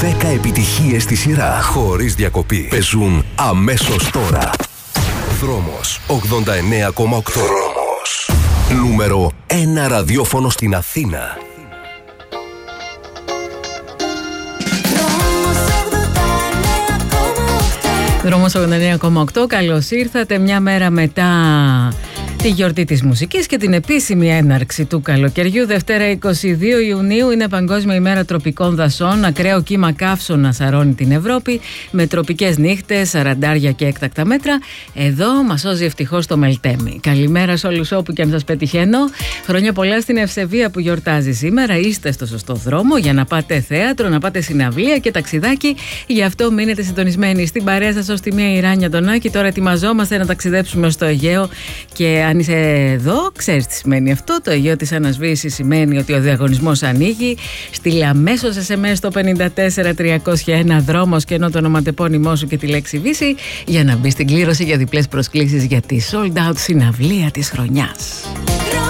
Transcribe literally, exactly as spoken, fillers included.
δέκα επιτυχίες στη σειρά, χωρίς διακοπή. Παίζουν αμέσως τώρα. Δρόμος ογδόντα εννέα κόμμα οκτώ. Δρόμος. Νούμερο ένα ραδιόφωνο στην Αθήνα. Δρόμος ογδόντα εννέα κόμμα οκτώ, καλώς ήρθατε μια μέρα μετά τη γιορτή της μουσικής και την επίσημη έναρξη του καλοκαιριού. Δευτέρα είκοσι δύο Ιουνίου είναι Παγκόσμια ημέρα τροπικών δασών. Ακραίο κύμα καύσωνα σαρώνει την Ευρώπη με τροπικές νύχτες, σαραντάρια και έκτακτα μέτρα. Εδώ μας σώζει ευτυχώς το Μελτέμι. Καλημέρα σε όλους όπου και αν σας πετυχαίνω. Χρόνια πολλά στην Ευσεβία που γιορτάζει σήμερα. Είστε στο σωστό δρόμο για να πάτε θέατρο, να πάτε συναυλία και ταξιδάκι. Γι' αυτό μείνετε συντονισμένοι στην παρέα σας ως τη μία η Ράνια Αντωνάκη. Τώρα ετοιμαζόμαστε να ταξιδέψουμε στο Αιγαίο και αν είσαι εδώ, ξέρεις τι σημαίνει αυτό. Το Αιγαίο της Ανασβήσης σημαίνει ότι ο διαγωνισμός ανοίγει. Στείλε αμέσως ες εμ ες στο πέντε τέσσερα τριακόσια ένα δρόμος και ενώ το ονοματεπώνυμό σου και τη λέξη Βύση για να μπει στην κλήρωση για διπλές προσκλήσεις για τη sold out συναυλία της χρονιάς.